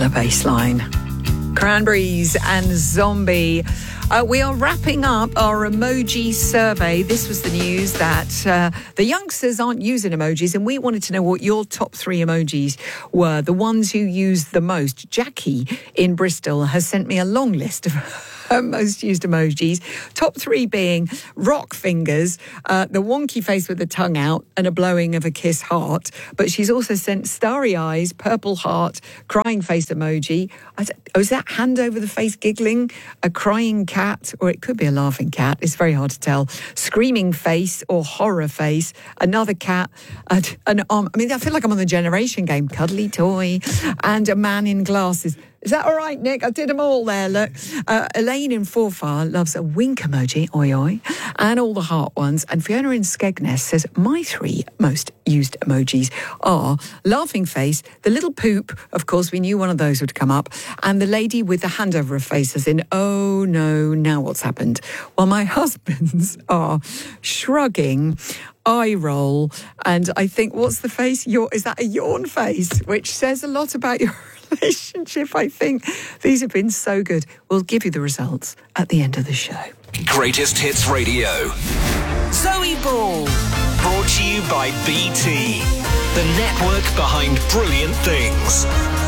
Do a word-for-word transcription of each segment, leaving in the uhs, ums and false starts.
killer bass line. Cranberries and Zombie. Uh, we are wrapping up our emoji survey. This was the news that uh, the youngsters aren't using emojis, and we wanted to know what your top three emojis were, the ones you use the most. Jackie in Bristol has sent me a long list of her most used emojis. Top three being rock fingers, uh, the wonky face with the tongue out, and a blowing of a kiss heart. But she's also sent starry eyes, purple heart, crying face emoji. I th- oh, is that hand over the face giggling? A crying cat, or it could be a laughing cat. It's very hard to tell. Screaming face or horror face. Another cat. And an arm. I mean, I feel like I'm on the generation game. Cuddly toy. And a man in glasses. Is that all right, Nick? I did them all there, look. Uh, Elaine in Forfar loves a wink emoji, oi oi, and all the heart ones. And Fiona in Skegness says, my three most used emojis are laughing face, the little poop, of course, we knew one of those would come up, and the lady with the hand over her face as in, oh no, now what's happened? Well, my husband's are shrugging, eye roll, and I think, what's the face? Yaw- is that a yawn face? Which says a lot about your relationship, I think. These have been so good. We'll give you the results at the end of the show. Greatest Hits Radio. Zoe Ball. Brought to you by B T, the network behind brilliant things.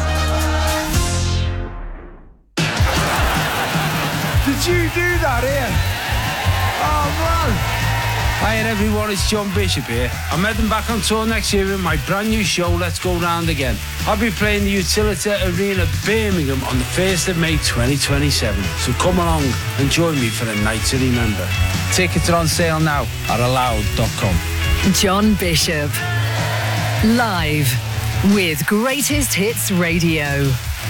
Did you do that, Ian? Oh, man. Hi everyone, it's John Bishop here. I'm heading back on tour next year with my brand new show, Let's Go Round Again. I'll be playing the Utility Arena, Birmingham on the first of May twenty twenty-seven. So come along and join me for a night to remember. Tickets are on sale now at aloud dot com. John Bishop. Live with Greatest Hits Radio.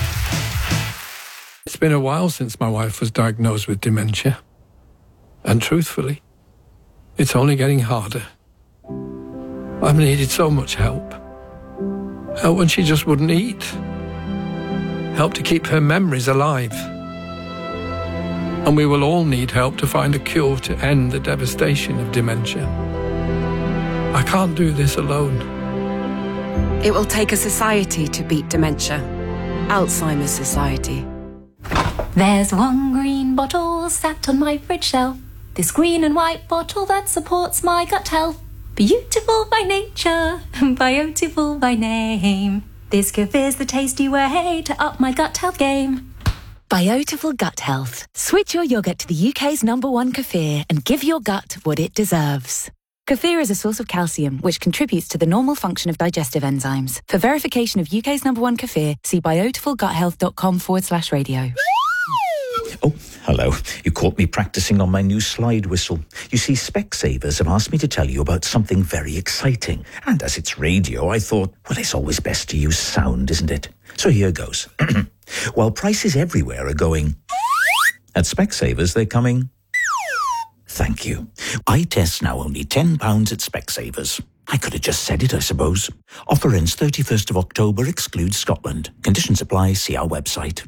It's been a while since my wife was diagnosed with dementia. And truthfully, it's only getting harder. I've needed so much help. Help when she just wouldn't eat. Help to keep her memories alive. And we will all need help to find a cure to end the devastation of dementia. I can't do this alone. It will take a society to beat dementia. Alzheimer's Society. There's one green bottle sat on my fridge shelf. This green and white bottle that supports my gut health. Beautiful by nature, beautiful by name. This Kefir's the tasty way to up my gut health game. Biotiful Gut Health. Switch your yoghurt to the U K's number one kefir and give your gut what it deserves. Kefir is a source of calcium, which contributes to the normal function of digestive enzymes. For verification of U K's number one kefir, see biotifulguthealth.com forward slash radio. Oh, hello. You caught me practicing on my new slide whistle. You see, Specsavers have asked me to tell you about something very exciting. And as it's radio, I thought, well, it's always best to use sound, isn't it? So here goes. While prices everywhere are going, at Specsavers they're coming. Thank you. Eye tests now only ten pounds at Specsavers. I could have just said it, I suppose. Offer ends thirty-first of October, excludes Scotland. Conditions apply, see our website.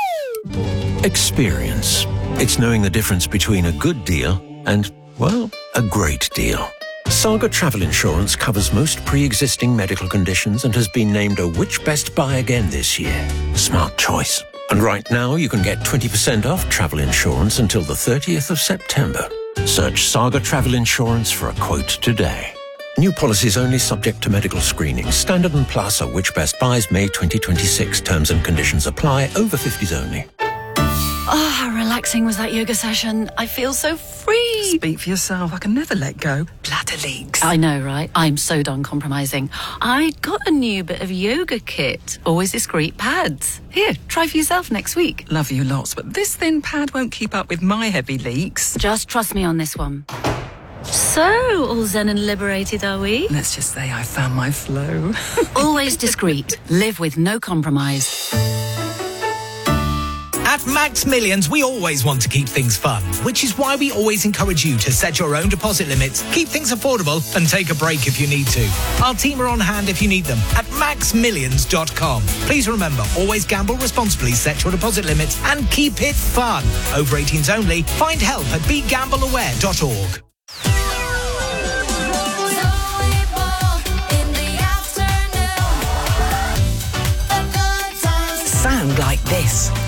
Experience. It's knowing the difference between a good deal and, well, a great deal. Saga Travel Insurance covers most pre-existing medical conditions and has been named a Which Best Buy again this year. Smart choice. And right now you can get twenty percent off travel insurance until the thirtieth of September. Search Saga Travel Insurance for a quote today. New policies only subject to medical screening. Standard and Plus are Which Best Buys May twenty twenty-six. Terms and conditions apply. Over fifties only. Oh, how relaxing was that yoga session. I feel so free. Speak for yourself. I can never let go. Bladder leaks. I know, right? I'm so done compromising. I got a new bit of yoga kit. Always discreet pads. Here, try for yourself next week. Love you lots, but this thin pad won't keep up with my heavy leaks. Just trust me on this one. So, all zen and liberated, are we? Let's just say I found my flow. Always discreet. Live with no compromise. At Max Millions, we always want to keep things fun, which is why we always encourage you to set your own deposit limits, keep things affordable, and take a break if you need to. Our team are on hand if you need them at max millions dot com. Please remember, always gamble responsibly, set your deposit limits, and keep it fun. Over eighteens only. Find help at be gamble aware dot org. Sound like this.